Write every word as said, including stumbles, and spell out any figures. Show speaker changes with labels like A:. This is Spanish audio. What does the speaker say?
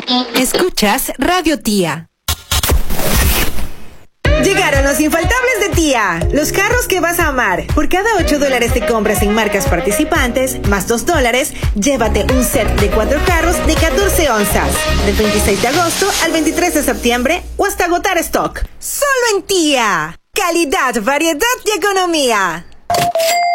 A: Escuchas Radio Tía.
B: Llegaron los infaltables de Tía, los carros que vas a amar. Por cada ocho dólares de compras en marcas participantes, más dos dólares, llévate un set de cuatro carros de catorce onzas. Del veintiséis de agosto al veintitrés de septiembre o hasta agotar stock. Solo en Tía. Calidad, variedad y economía.